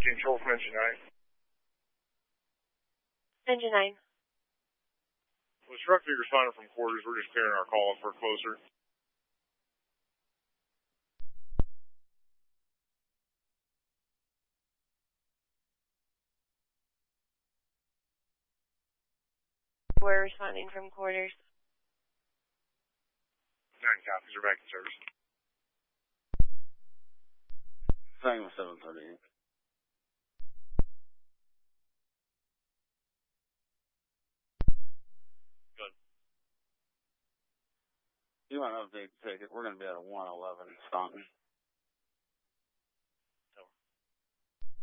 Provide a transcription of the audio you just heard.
control from engine 9. Engine 9. Well, the truck figure responded from quarters. We're just clearing our call for closer. We're responding from quarters. 9 copies. We're back in service. Triangle 738. Good. You want an update ticket? We're going to be at a 111 in Staunton.